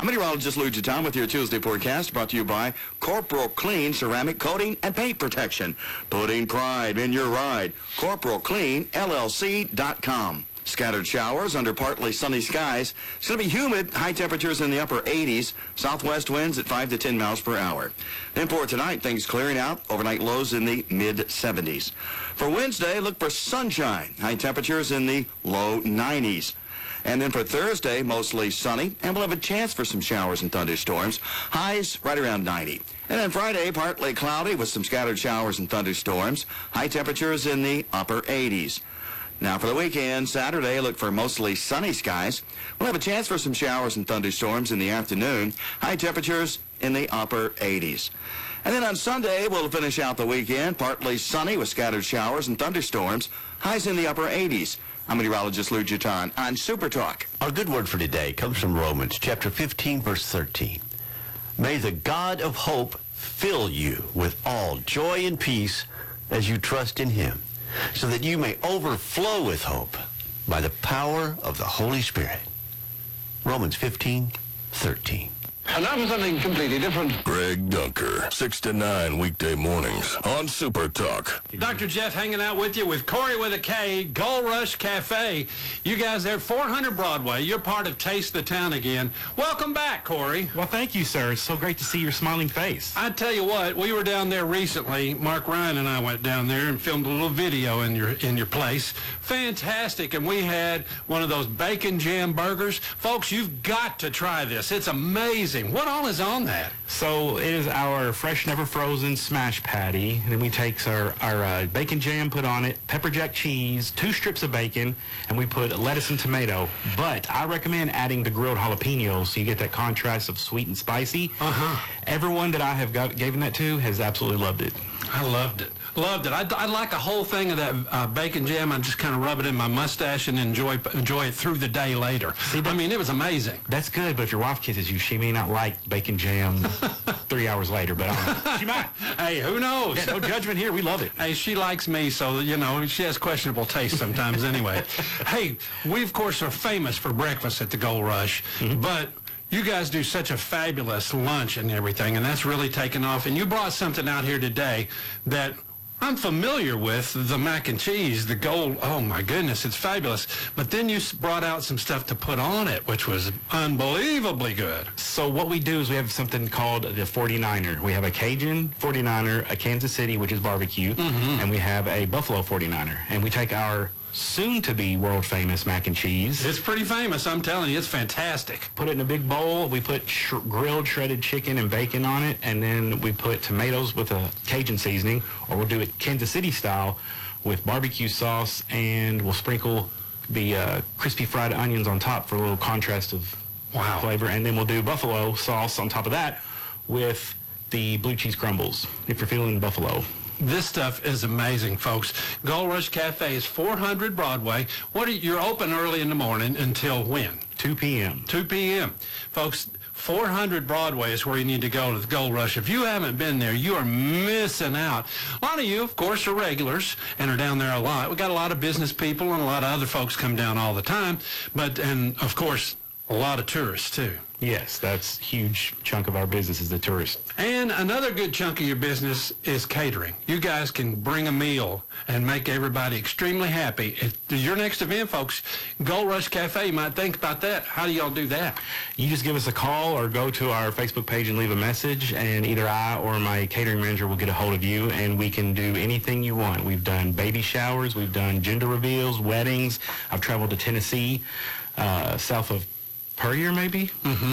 Meteorologist Lou Giton with your Tuesday forecast, brought to you by Corporal Clean Ceramic Coating and Paint Protection. Putting pride in your ride. CorporalCleanLLC.com. Scattered showers under partly sunny skies. It's going to be humid, high temperatures in the upper 80s, southwest winds at 5 to 10 miles per hour. Then for tonight, things clearing out, overnight lows in the mid-70s. For Wednesday, look for sunshine, high temperatures in the low 90s. And then for Thursday, mostly sunny, and we'll have a chance for some showers and thunderstorms. Highs right around 90. And then Friday, partly cloudy with some scattered showers and thunderstorms. High temperatures in the upper 80s. Now for the weekend, Saturday, look for mostly sunny skies. We'll have a chance for some showers and thunderstorms in the afternoon. High temperatures in the upper 80s. And then on Sunday, we'll finish out the weekend, partly sunny with scattered showers and thunderstorms. Highs in the upper 80s. I'm meteorologist Lou Giton on Super Talk. Our good word for today comes from Romans chapter 15, verse 13. May the God of hope fill you with all joy and peace as you trust in him, so that you may overflow with hope by the power of the Holy Spirit. Romans 15:13. And now for something completely different. Greg Dunker, 6 to 9 weekday mornings on Super Talk. Dr. Jeff hanging out with you with Corey with a K, Gold Rush Cafe. You guys there, 400 Broadway. You're part of Taste the Town again. Welcome back, Corey. Well, thank you, sir. It's so great to see your smiling face. I tell you what, we were down there recently. Mark Ryan and I went down there and filmed a little video in your place. Fantastic. And we had one of those bacon jam burgers. Folks, you've got to try this. It's amazing. What all is on that? So it is our fresh, never frozen smash patty. And then we take our bacon jam, put on it, pepper jack cheese, 2 strips of bacon, and we put lettuce and tomato. But I recommend adding the grilled jalapenos so you get that contrast of sweet and spicy. Everyone that I have given that to has absolutely loved it. I loved it. Loved it. I'd like a whole thing of that bacon jam. I'd just kind of rub it in my mustache and enjoy it through the day later. See, I mean, it was amazing. That's good, but if your wife kisses you, she may not like bacon jam 3 hours later, but she might. Hey, who knows? Yeah, no judgment here. We love it. Hey, she likes me, so, you know, she has questionable taste sometimes anyway. Hey, we, of course, are famous for breakfast at the Gold Rush, but you guys do such a fabulous lunch and everything, and that's really taken off. And you brought something out here today that I'm familiar with, the mac and cheese, the gold. Oh, my goodness, it's fabulous. But then you brought out some stuff to put on it, which was unbelievably good. So what we do is we have something called the 49er. We have a Cajun 49er, a Kansas City, which is barbecue, and we have a Buffalo 49er. And we take our soon-to-be world-famous mac and cheese. It's pretty famous, I'm telling you. It's fantastic. Put it in a big bowl. We put grilled shredded chicken and bacon on it, and then we put tomatoes with a Cajun seasoning, or we'll do it Kansas City style with barbecue sauce, and we'll sprinkle the crispy fried onions on top for a little contrast of flavor, and then we'll do buffalo sauce on top of that with the blue cheese crumbles, if you're feeling buffalo. This stuff is amazing, folks. Gold Rush Cafe is 400 Broadway. You're open early in the morning until when? 2 p.m. 2 p.m. Folks, 400 Broadway is where you need to go to the Gold Rush. If you haven't been there, you are missing out. A lot of you, of course, are regulars and are down there a lot. We got a lot of business people and a lot of other folks come down all the time. And of course, a lot of tourists, too. Yes, that's a huge chunk of our business is the tourists. And another good chunk of your business is catering. You guys can bring a meal and make everybody extremely happy. At your next event, folks, Gold Rush Cafe, you might think about that. How do y'all do that? You just give us a call or go to our Facebook page and leave a message, and either I or my catering manager will get a hold of you, and we can do anything you want. We've done baby showers, we've done gender reveals, weddings. I've traveled to Tennessee, south of Puryear, maybe,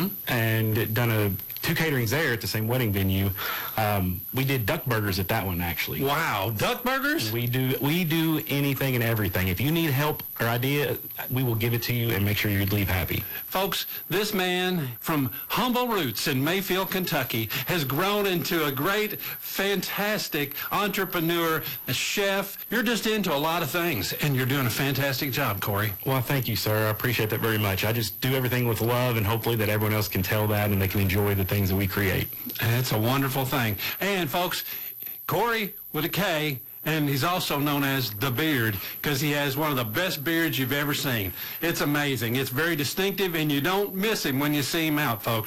and done 2 caterings there at the same wedding venue. We did duck burgers at that one, actually. Wow, duck burgers? We do anything and everything. If you need help or idea, we will give it to you and make sure you leave happy. Folks, this man from humble roots in Mayfield, Kentucky, has grown into a great, fantastic entrepreneur, a chef. You're just into a lot of things, and you're doing a fantastic job, Corey. Well, thank you, sir. I appreciate that very much. I just do everything with love, and hopefully that everyone else can tell that and they can enjoy the things that we create. And it's a wonderful thing. And, folks, Corey with a K, and he's also known as The Beard because he has one of the best beards you've ever seen. It's amazing. It's very distinctive, and you don't miss him when you see him out, folks.